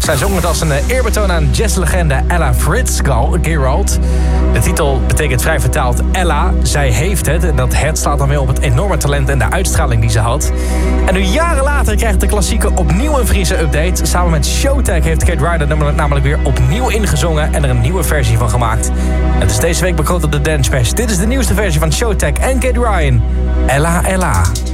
Zij zong het als een eerbetoon aan jazzlegende Ella Fitzgerald. De titel betekent vrij vertaald Ella, zij heeft het. En dat het slaat dan weer op het enorme talent en de uitstraling die ze had. En nu jaren later krijgt de klassieker opnieuw een Friese update. Samen met Showtek heeft Kate Ryder namelijk weer opnieuw ingezongen en er een nieuwe versie van gemaakt. Het is deze week bekroond op de Dance Bash. Dit is de nieuwste versie van Showtek en Kate Ryan. Ella, Ella.